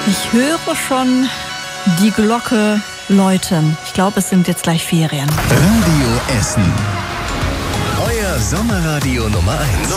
Ich höre schon die Glocke läuten. Ich glaube, es sind jetzt gleich Ferien. Radio Essen. Euer Sommerradio Nummer 1.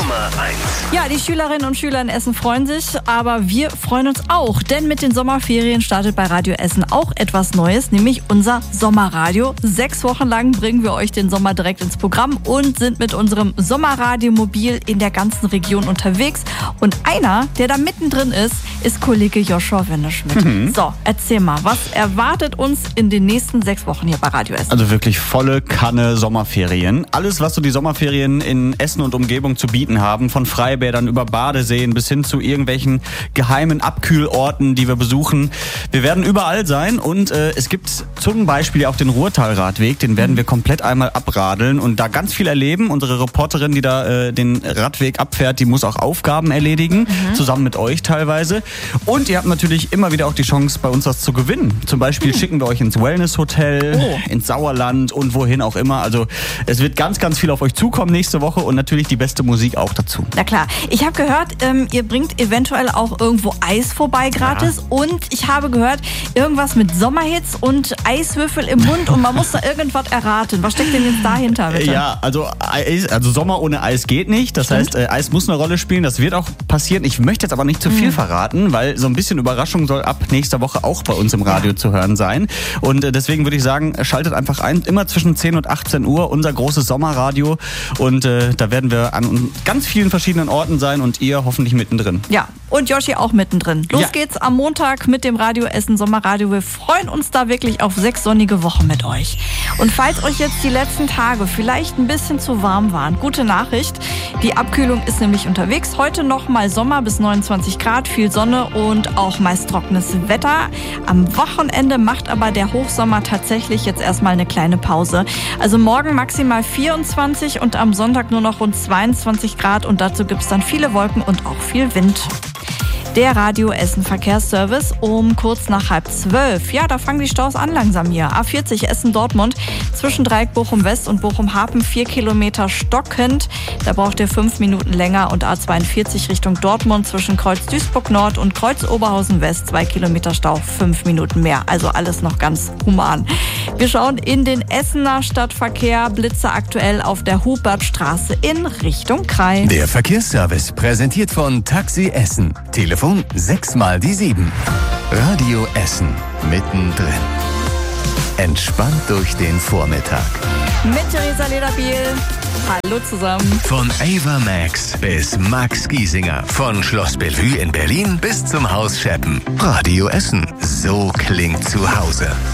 Ja, die Schülerinnen und Schüler in Essen freuen sich, aber wir freuen uns auch, denn mit den Sommerferien startet bei Radio Essen auch etwas Neues, nämlich unser Sommerradio. 6 Wochen lang bringen wir euch den Sommer direkt ins Programm und sind mit unserem Sommerradiomobil in der ganzen Region unterwegs. Und einer, der da mittendrin ist Kollege Joshua Winneschmidt. So, erzähl mal, was erwartet uns in den nächsten 6 Wochen hier bei Radio Essen? Also wirklich volle Kanne Sommerferien. Alles, was so die Sommerferien in Essen und Umgebung zu bieten haben, von Freibädern über Badeseen bis hin zu irgendwelchen geheimen Abkühlorten, die wir besuchen. Wir werden überall sein und es gibt zum Beispiel auch den Ruhrtalradweg, den werden wir komplett einmal abradeln und da ganz viel erleben. Unsere Reporterin, die da den Radweg abfährt, die muss auch Aufgaben erledigen, zusammen mit euch teilweise. Und ihr habt natürlich immer wieder auch die Chance, bei uns was zu gewinnen. Zum Beispiel schicken wir euch ins Wellness-Hotel, ins Sauerland und wohin auch immer. Also es wird ganz, ganz viel auf euch zukommen nächste Woche und natürlich die beste Musik auch dazu. Na klar. Ich habe gehört, ihr bringt eventuell auch irgendwo Eis vorbei gratis. Ja. Und ich habe gehört, irgendwas mit Sommerhits und Eiswürfel im Mund und man muss da irgendwas erraten. Was steckt denn jetzt dahinter, bitte? Ja, also Sommer ohne Eis geht nicht. Das heißt, Eis muss eine Rolle spielen. Das wird auch passieren. Ich möchte jetzt aber nicht zu viel verraten, weil so ein bisschen Überraschung soll ab nächster Woche auch bei uns im Radio zu hören sein. Und deswegen würde ich sagen, schaltet einfach ein. Immer zwischen 10 und 18 Uhr unser großes Sommerradio. Und da werden wir an ganz vielen verschiedenen Orten sein und ihr hoffentlich mittendrin. Ja, und Joshi auch mittendrin. Los geht's am Montag mit dem Radio Essen Sommerradio. Wir freuen uns da wirklich auf 6 sonnige Wochen mit euch. Und falls euch jetzt die letzten Tage vielleicht ein bisschen zu warm waren, gute Nachricht. Die Abkühlung ist nämlich unterwegs. Heute noch mal Sommer bis 29 Grad, viel Sonne und auch meist trockenes Wetter. Am Wochenende macht aber der Hochsommer tatsächlich jetzt erstmal eine kleine Pause. Also morgen maximal 24 und am Sonntag nur noch rund 22 Grad und dazu gibt es dann viele Wolken und auch viel Wind. Der Radio Essen Verkehrsservice um kurz nach 11:30. Ja, da fangen die Staus an langsam hier. A40 Essen-Dortmund zwischen Dreieck Bochum-West und Bochum-Hapen 4 Kilometer stockend. Da braucht ihr 5 Minuten länger und A42 Richtung Dortmund zwischen Kreuz Duisburg-Nord und Kreuz Oberhausen-West 2 Kilometer Stau, 5 Minuten mehr. Also alles noch ganz human. Wir schauen in den Essener Stadtverkehr. Blitze aktuell auf der Hubertstraße in Richtung Krai. Der Verkehrsservice präsentiert von Taxi Essen. Telefon 6x7. Radio Essen mittendrin. Entspannt durch den Vormittag. Mit Theresa Lederbiel. Hallo zusammen. Von Ava Max bis Max Giesinger. Von Schloss Bellevue in Berlin bis zum Haus Scheppen. Radio Essen. So klingt zu Hause.